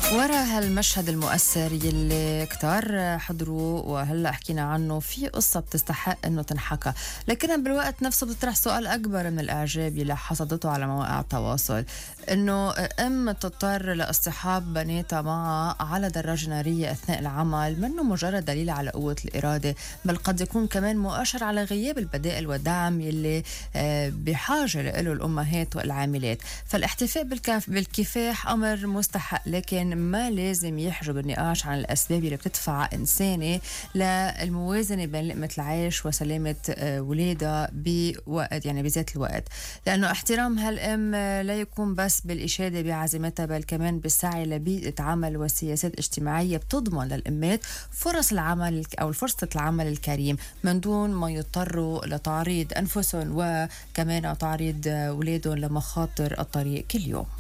ورا هالمشهد المؤثر يلي كتار حضروا وهلا حكينا عنه، في قصة بتستحق انه تنحكى، لكنها بالوقت نفسه بتطرح سؤال اكبر من الاعجاب يلي حصدته على مواقع التواصل، انه ام تضطر لاصطحاب بناتها معها على دراجة نارية اثناء العمل منه مجرد دليل على قوة الإرادة، بل قد يكون كمان مؤشر على غياب البدائل والدعم يلي بحاجة له الامهات والعاملات. فالاحتفاء بالكفاح امر مستحق، لكن ما لازم يحجب النقاش عن الأسباب اللي بتدفع إنسانة للموازنة بين لقمة العيش وسلامة ولادها بوقت، يعني بذات الوقت، لأنه احترام هالأم لا يكون بس بالإشادة بعزيمتها، بل كمان بالسعي لبيئة عمل وسياسات اجتماعية بتضمن للأمات فرص العمل أو فرصة العمل الكريم من دون ما يضطروا لتعريض أنفسهم وكمان تعريض ولادهم لمخاطر الطريق كل يوم.